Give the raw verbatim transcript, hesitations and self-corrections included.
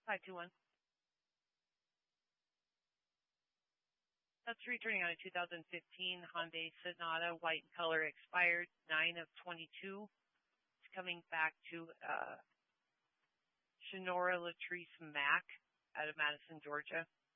five two one. That's returning on a two thousand fifteen Hyundai Sonata, white in color, expired nine of twenty-two. It's coming back to uh, Shinora Latrice Mack out of Madison, Georgia.